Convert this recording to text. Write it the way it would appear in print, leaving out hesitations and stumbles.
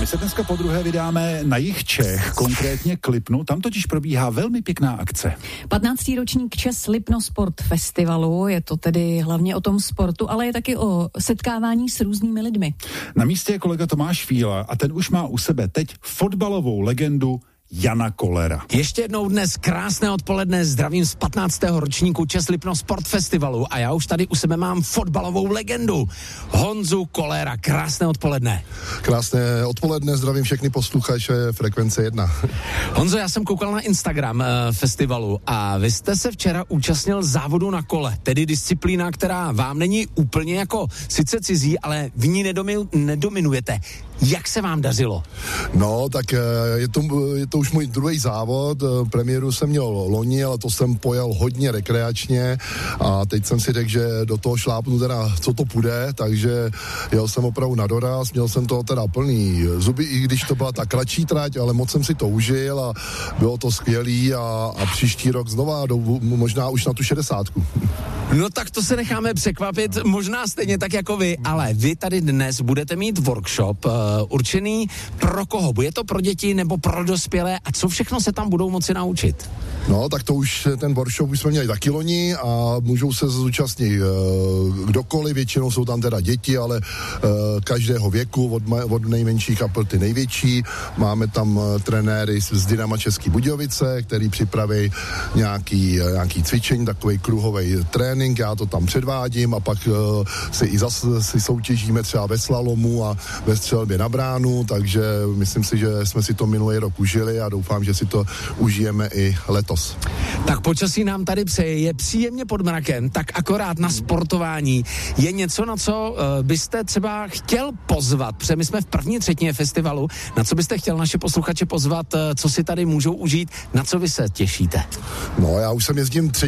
se dneska podruhé vydáme na jih Čech, konkrétně k Lipnu. Tam totiž probíhá velmi pěkná akce. 15. ročník ČES Lipno Sport Festivalu, je to tedy hlavně o tom sportu, ale je taky o setkávání s různými lidmi. Na místě je kolega Tomáš Fíla a ten už má u sebe teď fotbalovou legendu Jana Kollera. Ještě jednou dnes krásné odpoledne, zdravím z 15. ročníku ČES Lipno Sport Festivalu a já už tady u sebe mám fotbalovou legendu Honzu Kollera. Krásné odpoledne. Krásné odpoledne, zdravím všechny posluchače Frekvence 1. Honzo, já jsem koukal na Instagram festivalu a vy jste se včera účastnil závodu na kole, tedy disciplína, která vám není úplně jako sice cizí, ale v ní nedominujete. Jak se vám dařilo? No, tak je to už můj druhý závod. Premiéru jsem měl loni, ale to jsem pojel hodně rekreačně a teď jsem si řekl, že do toho šlápnu teda, co to půjde, takže jel jsem opravdu na doraz, měl jsem toho teda plný zuby, i když to byla ta kratší trať, ale moc jsem si to užil a bylo to skvělý a příští rok znova možná už na tu 60. No tak to se necháme překvapit, možná stejně tak jako vy, ale vy tady dnes budete mít workshop určený pro koho? Bude to pro děti nebo pro dospělé a co všechno se tam budou moci naučit? No, tak to už, ten workshop už jsme měli taky loni a můžou se zúčastnit kdokoliv, většinou jsou tam teda děti, ale každého věku, od nejmenších a po ty největší. Máme tam trenéry z Dynama Český Budějovice, který připraví nějaký cvičení, takový kruhový trénink, já to tam předvádím a pak si soutěžíme třeba ve slalomu a ve střelbě na bránu, takže myslím si, že jsme si to minulý rok užili a doufám, že si to užijeme i letos. Tak počasí nám tady přeje, je příjemně pod mrakem, tak akorát na sportování je něco, na co byste třeba chtěl pozvat, protože my jsme v první třetině festivalu, na co byste chtěl naše posluchače pozvat, co si tady můžou užít, na co vy se těšíte? No, já už jsem jezdím